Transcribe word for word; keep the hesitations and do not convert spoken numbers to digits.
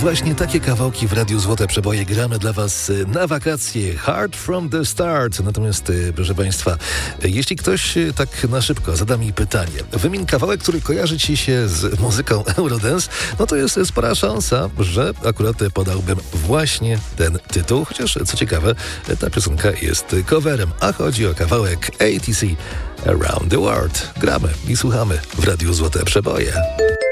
Właśnie takie kawałki w Radiu Złote Przeboje gramy dla Was na wakacje. Hard from the start. Natomiast, proszę Państwa, jeśli ktoś tak na szybko zada mi pytanie, wymień kawałek, który kojarzy Ci się z muzyką Eurodance, no to jest spora szansa, że akurat podałbym właśnie ten tytuł. Chociaż, co ciekawe, ta piosenka jest coverem, a chodzi o kawałek A T C Around the World. Gramy i słuchamy w Radiu Złote Przeboje.